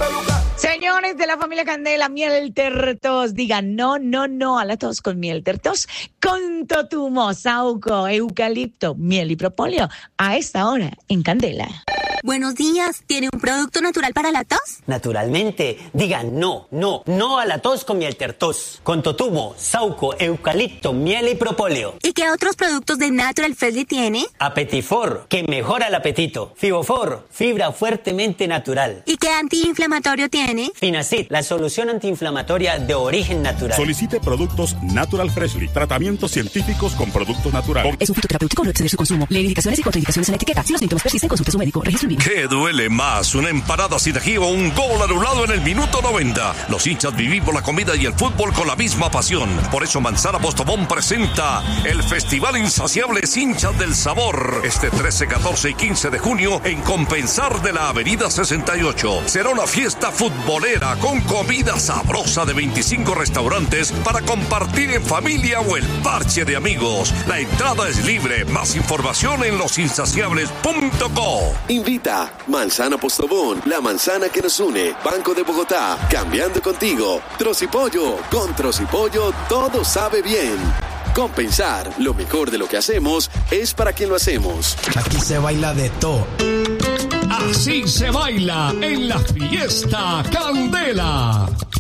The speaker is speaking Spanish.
Señores de la familia Candela, miel tertos, digan no, no, no a la tos con miel tertos, con totumo, saúco, eucalipto, miel y propóleo, a esta hora en Candela. Buenos días, ¿tiene un producto natural para la tos? Naturalmente, digan no, no, no a la tos con miel tertos, con totumo, saúco, eucalipto, miel y propóleo. ¿Y qué otros productos de Natural Freshly tiene? Apetifor, que mejora el apetito. Fibofor, fibra fuertemente natural. ¿Y qué antiinflamatorio tiene? Finacid, la solución antiinflamatoria de origen natural. Solicite productos Natural Freshly, tratamientos científicos con productos naturales. Es un fitoterapéutico, no exceder su consumo. Lee indicaciones y contraindicaciones en la etiqueta. Si los síntomas persisten, consulte a su médico. Registro. ¿Qué duele más? ¿Una empanada sin ají o un gol anulado en el minuto 90? Los hinchas vivimos la comida y el fútbol con la misma pasión. Por eso Manzana Postobón presenta el Festival Insaciables Hinchas del Sabor. Este 13, 14 y 15 de junio en Compensar de la Avenida 68. Será una fiesta futbolera con comida sabrosa de 25 restaurantes para compartir en familia o el parche de amigos. La entrada es libre. Más información en losinsaciables.co. Invita Manzana Postobón, la manzana que nos une. Banco de Bogotá, cambiando contigo. Trocipollo, con Trocipollo todo sabe bien. Compensar, lo mejor de lo que hacemos es para quien lo hacemos. Aquí se baila de todo. Así se baila en la fiesta Candela.